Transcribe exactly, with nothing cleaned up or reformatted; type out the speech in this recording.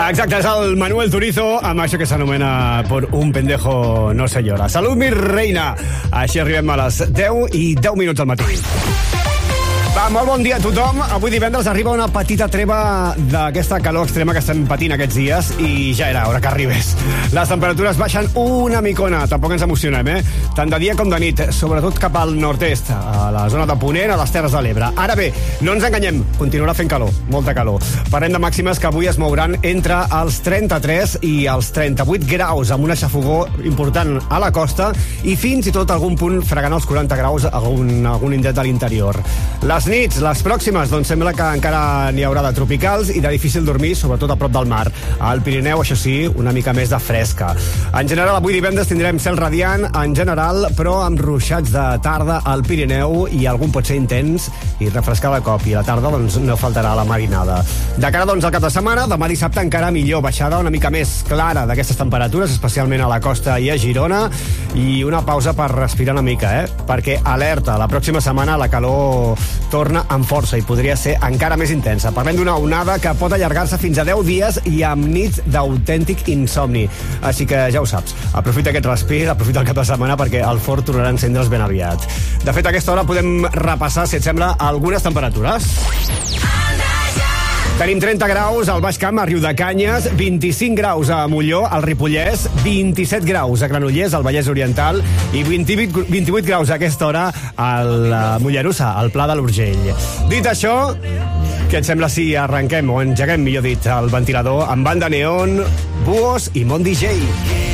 Exacte, és el Manuel Turizo amb això que s'anomena Por un pendejo no se llora. Salut, mi reina! Així arribem a les deu i deu minuts al matí. Va, molt bon dia a tothom. Avui divendres arriba una petita treva d'aquesta calor extrema que estem patint aquests dies i ja era hora que arribés. Les temperatures baixen una micona, tampoc ens emocionem, eh? Tant de dia com de nit, sobretot cap al nord-est, a la zona de Ponent, a les Terres de l'Ebre. Ara bé, no ens enganyem, continuarà fent calor, molta calor. Parlem de màximes que avui es mouran entre els trenta-tres i els trenta-vuit graus, amb una xafogó important a la costa i fins i tot algun punt fregant els quaranta graus a algun, algun indret de l'interior. Les nits, les pròximes, doncs sembla que encara n'hi haurà de tropicals i de difícil dormir, sobretot a prop del mar. Al Pirineu, això sí, una mica més de fresca. En general, avui divendres tindrem cel radiant, en general, però amb ruixats de tarda al Pirineu i algun pot ser intens i refrescar de cop. I a la tarda, doncs, no faltarà la marinada. De cara, doncs, al cap de setmana, demà dissabte encara millor, baixada una mica més clara d'aquestes temperatures, especialment a la costa i a Girona, i una pausa per respirar una mica, eh? Perquè alerta, la pròxima setmana la calor torna amb força i podria ser encara més intensa. Parlem d'una onada que pot allargar-se fins a deu dies i amb nits d'autèntic insomni. Així que ja ho saps, aprofita aquest respir, aprofita el cap de setmana perquè el fort tornarà a encendre's ben aviat. De fet, a aquesta hora podem repassar, si et sembla, algunes temperatures. Tenim trenta graus al Baix Camp, a Riudecanyes, vint-i-cinc graus a Molló, al Ripollès, vint-i-set graus a Granollers, al Vallès Oriental, i vint-i-vuit, vint-i-vuit graus a aquesta hora a Mollerussa, al Pla de l'Urgell. Dit això, què et sembla si arrenquem, o engeguem, millor dit, el ventilador amb banda neon, Buos i Mon D J?